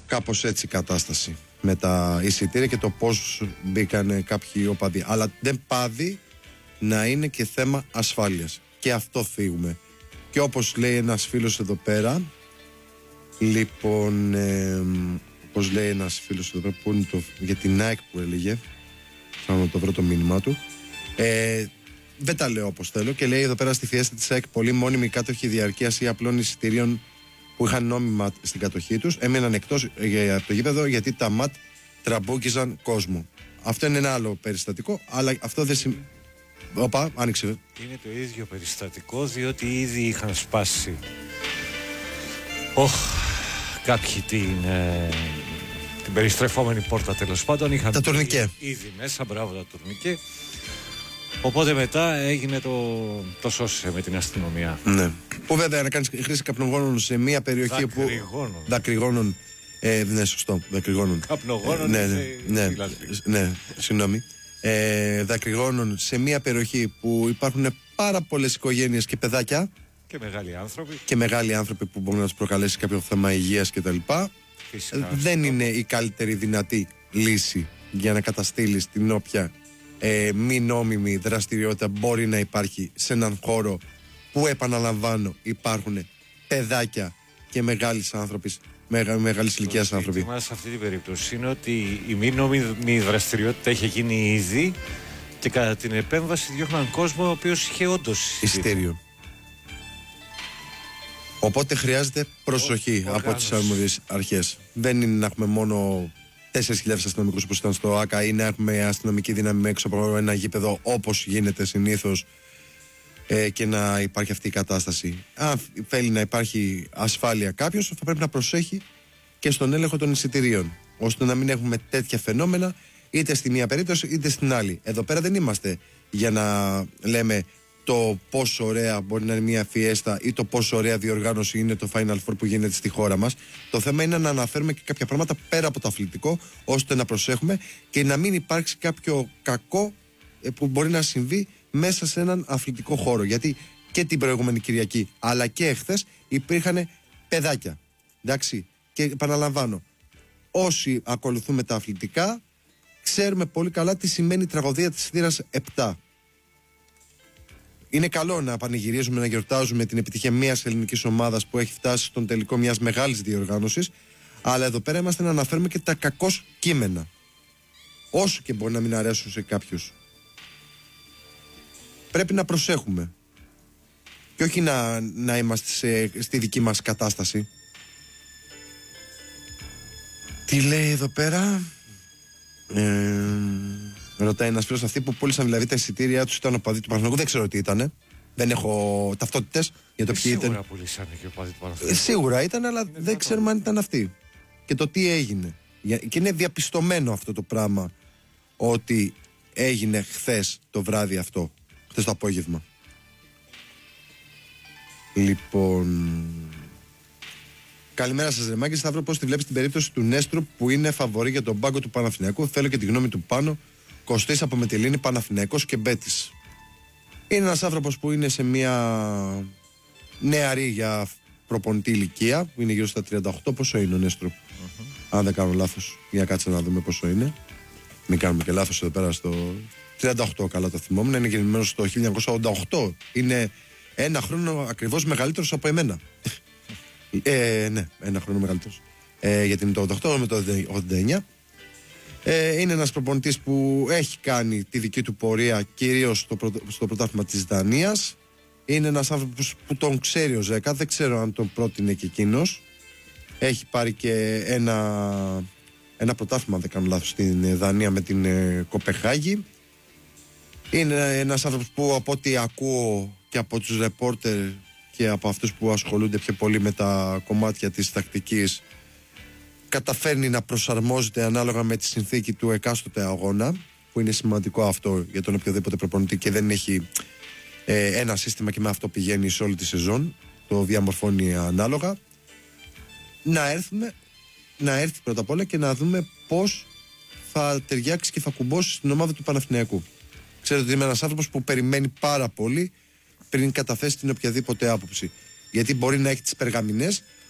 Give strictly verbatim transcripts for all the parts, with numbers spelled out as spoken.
κάπως έτσι η κατάσταση με τα εισιτήρια και το πώς μπήκαν κάποιοι οπαδοί. Αλλά δεν πάβει να είναι και θέμα ασφάλειας. Και αυτό φύγουμε. Και όπως λέει ένας φίλος εδώ πέρα, λοιπόν, ε, όπως λέει ένας φίλος εδώ πέρα, που είναι το, για την ΑΕΚ που έλεγε, θα να το βρω το μήνυμά του, ε, δεν τα λέω όπως θέλω, και λέει εδώ πέρα στη Φιέστα της ΑΕΚ πολλοί μόνιμοι κάτοχοι διαρκείας ή απλών εισιτηρίων που είχαν νόμιμα στην κατοχή τους έμειναν εκτός ε, από το γήπεδο γιατί τα ΜΑΤ τραμπούκιζαν κόσμο. Αυτό είναι ένα άλλο περιστατικό, αλλά αυτό δεν σημαίνει. Οπα, άνοιξε. Είναι το ίδιο περιστατικό, διότι ήδη είχαν σπάσει Οχ, κάποιοι την, ε, την περιστρεφόμενη πόρτα, τέλος πάντων. Είχαν τα τουρνικέ ήδη μέσα, μπράβο, τα τουρνικέ. Οπότε μετά έγινε το, το σώσε με την αστυνομία. Ναι. Που βέβαια να κάνεις χρήση καπνογόνων σε μια περιοχή που. Δακρυγόνων. Ε, ναι, σωστό. Δακρυγόνων. Καπνογόνων. Ε, ναι, ναι, ναι, ναι, συγγνώμη. Ε, δακρυγόνων σε μια περιοχή που υπάρχουν πάρα πολλές οικογένειες και παιδάκια. Και μεγάλοι άνθρωποι. Και μεγάλοι άνθρωποι που μπορούν να τους προκαλέσει κάποιο θέμα υγείας κτλ. Δεν είναι η καλύτερη δυνατή λύση για να καταστήλεις την όποια ε, μη νόμιμη δραστηριότητα μπορεί να υπάρχει σε έναν χώρο που, επαναλαμβάνω, υπάρχουν παιδάκια και μεγάλοι άνθρωποι, μεγα, μεγάλης ηλικίας άνθρωποι. Το ζήτημα σε αυτή την περίπτωση είναι ότι η μη νόμιμη δραστηριότητα είχε γίνει ήδη και κατά την επέμβαση διώχναν κόσμο ο οποίος είχε όντως εισιτήριο. Οπότε χρειάζεται προσοχή ο, από τις αρμόδιες αρχές. Δεν είναι να έχουμε μόνο τέσσερις χιλιάδες αστυνομικούς όπως ήταν στο ΆΚΑ ή να έχουμε αστυνομική δύναμη έξω από ένα γήπεδο όπως γίνεται συνήθως ε, και να υπάρχει αυτή η κατάσταση. Αν θέλει να υπάρχει ασφάλεια κάποιος, θα πρέπει να προσέχει και στον έλεγχο των εισιτηρίων, ώστε να μην έχουμε τέτοια φαινόμενα είτε στη μία περίπτωση είτε στην άλλη. Εδώ πέρα δεν είμαστε για να λέμε το πόσο ωραία μπορεί να είναι μια φιέστα ή το πόσο ωραία διοργάνωση είναι το Final Four που γίνεται στη χώρα μας. Το θέμα είναι να αναφέρουμε και κάποια πράγματα πέρα από το αθλητικό, ώστε να προσέχουμε και να μην υπάρξει κάποιο κακό που μπορεί να συμβεί μέσα σε έναν αθλητικό χώρο. Γιατί και την προηγούμενη Κυριακή αλλά και εχθές υπήρχαν παιδάκια. Εντάξει. Και επαναλαμβάνω, όσοι ακολουθούμε τα αθλητικά ξέρουμε πολύ καλά τι σημαίνει η τραγωδία της θύρας επτά. Είναι καλό να πανηγυρίζουμε, να γιορτάζουμε την επιτυχία μιας ελληνικής ομάδας που έχει φτάσει στον τελικό μιας μεγάλης διοργάνωσης, αλλά εδώ πέρα είμαστε να αναφέρουμε και τα κακώς κείμενα, όσο και μπορεί να μην αρέσουν σε κάποιους. Πρέπει να προσέχουμε και όχι να, να είμαστε σε, στη δική μας κατάσταση. Τι λέει εδώ πέρα? Ε... Ρωτάει ένας φίλος, αυτοί που πούλησαν δηλαδή τα εισιτήριά τους ήταν οπαδοί του Παναθηναϊκού. Δεν ξέρω τι ήτανε. Δεν έχω ταυτότητες για το ποιοι ήταν. Σίγουρα πούλησαν και οπαδοί του Παναθηναϊκού. Σίγουρα ήταν, αλλά είναι δεν ξέρουμε αν ήταν αυτοί. Και το τι έγινε. Και είναι διαπιστωμένο αυτό το πράγμα ότι έγινε χθες το βράδυ αυτό. Χθες το απόγευμα. Λοιπόν. Καλημέρα σας, Ρεμάκη. Σταύρο, πώς τη βλέπεις την περίπτωση του Νέστρου που είναι φαβορί για τον πάγκο του Παναθηναϊκού? Θέλω και τη γνώμη του πάνω. Κωστής από Μετελλήνη, Παναθηναϊκός και Μπέτης. Είναι ένας άνθρωπος που είναι σε μια νεαρή για προπονητή ηλικία, που είναι γύρω στα τριάντα οκτώ. Πόσο είναι ο Νέστρου? Uh-huh. Αν δεν κάνω λάθος, για κάτσε να δούμε πόσο είναι. Μην κάνουμε και λάθος εδώ πέρα στο τριάντα οκτώ, καλά το θυμόμουν. Είναι γεννημένος στο χίλια εννιακόσια ογδόντα οκτώ. Είναι ένα χρόνο ακριβώς μεγαλύτερος από εμένα. ε, ναι, ένα χρόνο μεγαλύτερος. Ε, γιατί είναι το ογδόντα οκτώ με το ογδόντα εννιά. Ε, είναι ένας προπονητής που έχει κάνει τη δική του πορεία κυρίως στο, πρω, στο πρωτάθλημα της Δανίας. Είναι ένας άνθρωπος που τον ξέρει ο Ζέκα. Δεν ξέρω αν τον πρότεινε και εκείνος. Έχει πάρει και ένα, ένα πρωτάθλημα, δεν κάνω λάθος, στην Δανία με την ε, Κοπεχάγη. Είναι ένας άνθρωπος που από ό,τι ακούω και από τους ρεπόρτερ και από αυτούς που ασχολούνται πιο πολύ με τα κομμάτια της τακτικής, καταφέρνει να προσαρμόζεται ανάλογα με τη συνθήκη του εκάστοτε αγώνα, που είναι σημαντικό αυτό για τον οποιοδήποτε προπονητή και δεν έχει ε, ένα σύστημα και με αυτό πηγαίνει σε όλη τη σεζόν, το διαμορφώνει ανάλογα. Να έρθουμε, να έρθει πρώτα απ' όλα και να δούμε πώς θα ταιριάξει και θα κουμπώσει στην ομάδα του Παναθηναϊκού. Ξέρετε ότι είμαι ένας άνθρωπος που περιμένει πάρα πολύ πριν καταθέσει την οποιαδήποτε άποψη. Γιατί μπορεί να έχει τις περγαμηνές,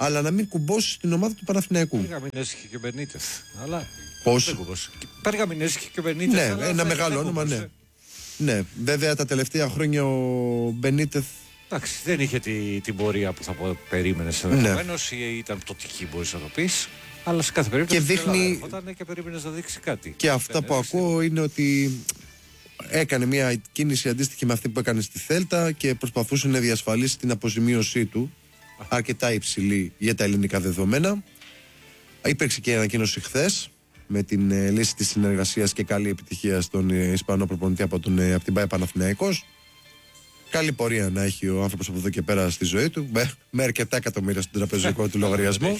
αλλά να μην κουμπώσει στην ομάδα του Παναθηναϊκού. Περγαμηνέζικη και Μπενίτεθ. Αλλά. Πώς? Περγαμηνέζικη και Μπενίτεθ. Ναι, ένα μεγάλο όνομα, ναι. Ναι, βέβαια τα τελευταία χρόνια ο Μπενίτεθ. Εντάξει, δεν είχε τη, την πορεία που θα περίμενε ενδεχομένως, ναι. Ή ήταν πτωτική, μπορεί να το πει. Αλλά σε κάθε περίπτωση. Και δείχνει. Όταν και περίμενε να δείξει κάτι. Και αυτά δεν που έδειξε. Ακούω είναι ότι έκανε μια κίνηση αντίστοιχη με αυτή που έκανε στη Θέλτα και προσπαθούσε να διασφαλίσει την αποζημίωσή του. Αρκετά υψηλή για τα ελληνικά δεδομένα. Υπήρξε και ανακοίνωση χθες με την ε, λύση της συνεργασίας και καλή επιτυχία στον ε, Ισπανό προπονητή από, τον, ε, από την ΠΑΕ Παναθηναϊκός. Καλή πορεία να έχει ο άνθρωπος από εδώ και πέρα στη ζωή του, με, με αρκετά εκατομμύρια στον τραπεζικό του λογαριασμό.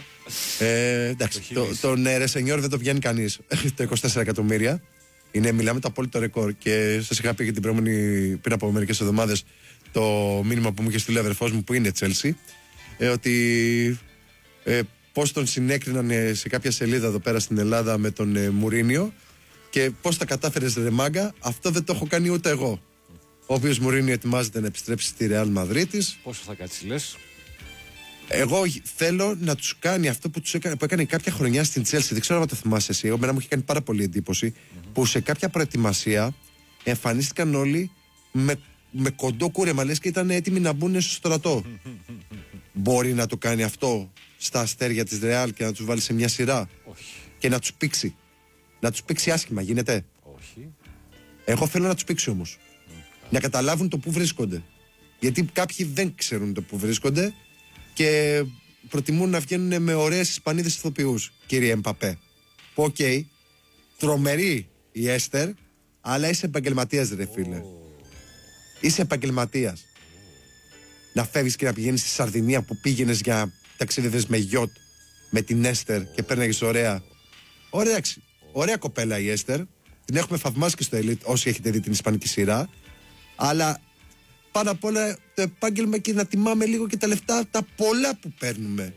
ε, εντάξει, το, τον ε, Ρεσενιόρ δεν το πιάνει κανείς. Το είκοσι τέσσερα εκατομμύρια. Είναι, μιλάμε το απόλυτο ρεκόρ. Και σας είχα πει και την προηγούμενη, πριν από μερικές εβδομάδες, το μήνυμα που μου είχε στείλει ο αδερφός μου που είναι Τσέλσι, ε, ότι ε, πώς τον συνέκριναν ε, σε κάποια σελίδα εδώ πέρα στην Ελλάδα με τον ε, Μουρίνιο και πώς τα κατάφερες ρε μάγκα. Αυτό δεν το έχω κάνει ούτε εγώ. Ο οποίος Μουρίνιο ετοιμάζεται να επιστρέψει στη Ρεάλ Μαδρίτης. Πόσο θα κάτσει λες? Εγώ θέλω να τους κάνει αυτό που, τους έκανε, που έκανε κάποια χρονιά στην Τσέλσι. Δεν ξέρω αν το θυμάσαι εσύ. Εμένα μου είχε κάνει πάρα πολύ εντύπωση mm-hmm. που σε κάποια προετοιμασία εμφανίστηκαν όλοι με, με κοντό κούρεμα, λες και ήταν έτοιμοι να μπουν στο στρατό. Μπορεί να το κάνει αυτό στα αστέρια της Ρεάλ και να τους βάλει σε μια σειρά? Όχι. Και να τους πήξει? Να τους πήξει άσχημα, γίνεται? Όχι. Εγώ θέλω να τους πήξει όμως. Mm. Να καταλάβουν το που βρίσκονται. Γιατί κάποιοι δεν ξέρουν το που βρίσκονται και προτιμούν να βγαίνουν με ωραίες Ισπανίδες ηθοποιούς, κύριε Εμπαπέ. Που οκ, okay, τρομερή η Έστερ, αλλά είσαι επαγγελματίας ρε φίλε. Oh. Είσαι επαγγελματίας. Oh. Να φεύγεις και να πηγαίνεις στη Σαρδινία που πήγαινες για ταξίδιδες με γιότ με την Έστερ oh. και παίρναγες ωραία. Ωραία, oh. ωραία κοπέλα η Έστερ. Την έχουμε θαυμάσει και στο Elite όσοι έχετε δει την ισπανική σειρά. Αλλά πάνω απ' όλα το επάγγελμα και να τιμάμε λίγο και τα λεφτά τα πολλά που παίρνουμε.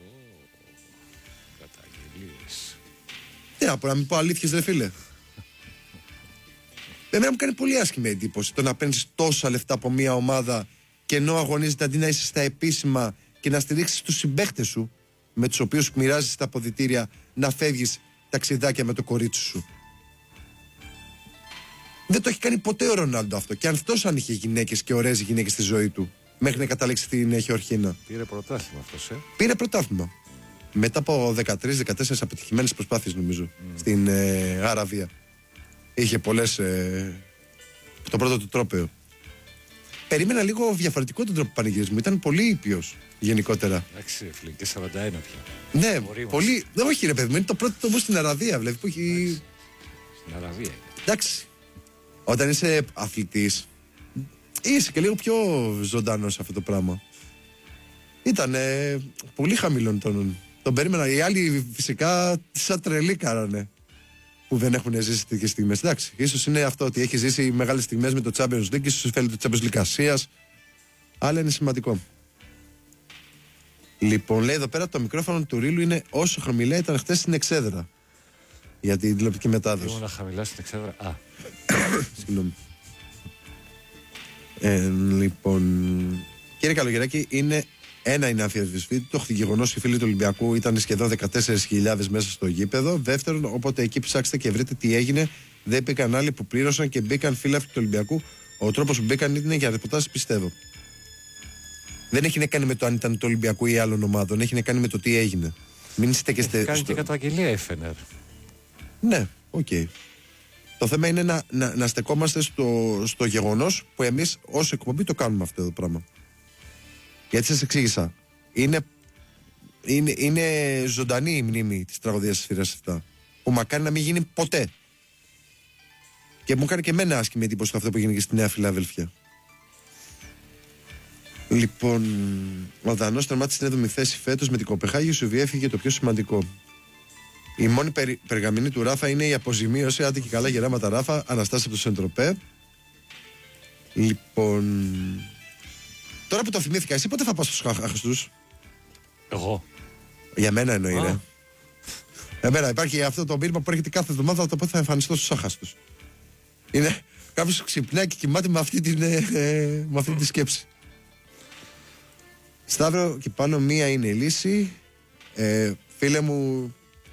Oh, καταγγελίες. Τι να πω, να μην πω αλήθειες ρε φίλε. Εμένα μου κάνει πολύ άσχημη εντύπωση το να παίρνεις τόσα λεφτά από μια ομάδα και ενώ αγωνίζεται αντί να είσαι στα επίσημα και να στηρίξεις τους συμπαίχτες σου με τους οποίους μοιράζεις τα αποδυτήρια να φεύγεις ταξιδάκια με το κορίτσι σου. Δεν το έχει κάνει ποτέ ο Ρονάλντο αυτό. Και αν αυτός αν είχε γυναίκες και ωραίες γυναίκες στη ζωή του, μέχρι να καταλήξει την Χεωρχίνα. Πήρε πρωτάθλημα αυτός, ε. Πήρε πρωτάθλημα. Μετά από δεκατρείς δεκατέσσερις αποτυχημένες προσπάθειες, νομίζω, mm. στην ε, Αραβία. Είχε πολλές. Ε, το πρώτο του τρόπαιο. Περίμενα λίγο διαφορετικό τον τρόπο πανηγυρισμού. Ήταν πολύ ήπιος γενικότερα. Εντάξει, φίλε, και σαράντα ένα πια. Ναι, πολύ. Δεν, όχι, ρε παιδί μου, είναι το πρώτο όμως στην Αραβία, βλέπει που έχει. Στην Αραβία. Εντάξει. Όταν είσαι αθλητής, είσαι και λίγο πιο ζωντανός σε αυτό το πράγμα. Ήταν ε, πολύ χαμηλόν τον, τον περίμενα. Οι άλλοι φυσικά σαν τρελή κάνανε που δεν έχουν ζήσει τέτοιες στιγμές. Εντάξει, ίσως είναι αυτό ότι έχει ζήσει μεγάλες στιγμές με το Champions League, ίσως φέρει το Champions League Ασίας, αλλά είναι σημαντικό. Λοιπόν, λέει εδώ πέρα το μικρόφωνο του Ρίλου είναι όσο χαμηλά ήταν χτες στην Εξέδρα. Για την τηλεοπτική μετάδοση. Ήμουν χαμηλά στην Εξέδρα. Α. Συγγνώμη. Ε, λοιπόν, κύριε Καλογεράκη, είναι ένα είναι αμφιβητήτητο. Το γεγονός οι φίλοι του Ολυμπιακού ήταν σχεδόν δεκατέσσερις χιλιάδες μέσα στο γήπεδο. Δεύτερον, όποτε εκεί ψάξετε και βρείτε τι έγινε, δεν μπήκαν άλλοι που πλήρωσαν και μπήκαν φίλοι του Ολυμπιακού. Ο τρόπος που μπήκαν είναι για ρεπορτάζ, πιστεύω. Δεν έχει να κάνει με το αν ήταν του Ολυμπιακού ή άλλων ομάδων. Έχει να κάνει με το τι έγινε. Μην στέκεστε. Έχει κάνει στο... και καταγγελία η Φενέρ. Ναι, οκ. Okay. Το θέμα είναι να, να, να στεκόμαστε στο, στο γεγονός που εμείς ως εκπομπή το κάνουμε αυτό το πράγμα. Γιατί σας εξήγησα. Είναι, είναι, είναι ζωντανή η μνήμη της τραγωδίας της Θηρίας επτά. Που μακάρι να μην γίνει ποτέ. Και μου έκανε και εμένα άσχημη εντύπωση αυτό που έγινε και στη Νέα Φιλαδέλφια. Λοιπόν, ο Δανός τερμάτισε την έβδομη θέση φέτος με την Κοπεχάγη. Σου διέφυγε το πιο σημαντικό. Η μόνη περι, περγαμηνή του Ράφα είναι η αποζημίωση. Άντε και καλά γεράματα Ράφα. Αναστάσει από το Σεντροπέ. Λοιπόν. Τώρα που το θυμήθηκα, εσύ πότε θα πας στους άχαστους? Εγώ. Για μένα εννοεί, ρε. Εμένα υπάρχει αυτό το μήνυμα που έρχεται κάθε εβδομάδα από το πότε θα εμφανιστώ στους άχαστους. Είναι κάποιος ξυπνάει και κοιμάται με αυτή την, ε, ε, με αυτή τη σκέψη. Σταύρο, και πάνω μία είναι η λύση. Ε, φίλε μου,